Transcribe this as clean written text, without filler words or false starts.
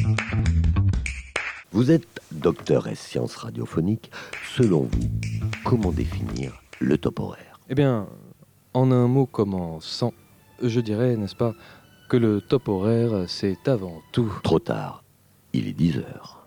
Vous êtes docteur S sciences radiophoniques. Selon vous, comment définir le top horaire? Eh bien, en un mot commençant, je dirais, n'est-ce pas, que le top horaire, c'est avant tout... Trop tard, il est 10 heures.